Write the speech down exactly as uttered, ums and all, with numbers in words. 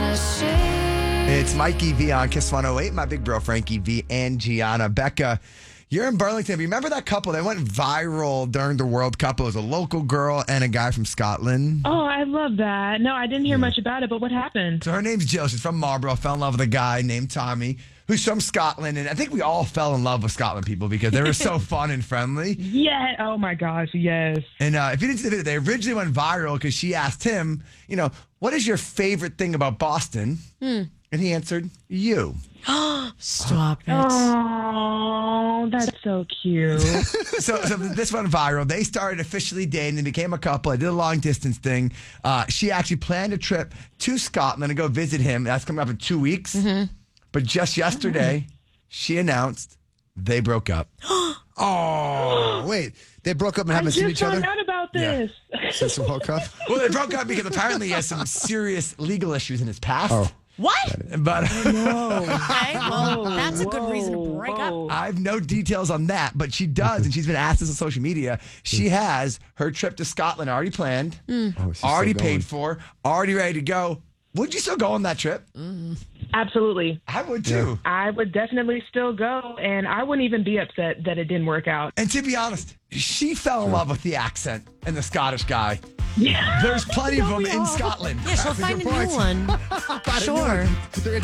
It's Mikey V on Kiss one oh eight. My big bro, Frankie V and Gianna. Becca, you're in Burlington. Remember that couple? They went viral during the World Cup. It was a local girl and a guy from Scotland. Oh, I love that. No, I didn't hear much about it, but what happened? So her name's Jill. She's from Marlborough. Fell in love with a guy named Tommy who's from Scotland. And I think we all fell in love with Scotland people because they were so fun and friendly. Yeah. Oh, my gosh. Yes. And uh, if you didn't see the video, they originally went viral because she asked him, you know, what is your favorite thing about Boston? Hmm. And he answered, you. Stop it. Oh, that's so cute. so, so this went viral. They started officially dating. They became a couple. I did a long distance thing. Uh, she actually planned a trip to Scotland to go visit him. That's coming up in two weeks. Mm-hmm. But just yesterday, she announced they broke up. Oh, wait. They broke up and I haven't seen just each other found out about Yeah. this. since the World Cup? Well, they broke up because apparently he has some serious legal issues in his past. Oh. What? But No. Okay, well, that's a good reason to break up. I have no details on that, but she does, and she's been asked this on social media. She has her trip to Scotland already planned, Oh, she's still already going. paid for, already ready to go. Would you still go on that trip? Absolutely. I would too. I would definitely still go, and I wouldn't even be upset that it didn't work out. And to be honest, she fell in love with the accent and the Scottish guy. Yeah. There's plenty of Don't them we in all? Scotland. Yeah, she'll That's a find a good new point. one. I didn't Sure. know. They're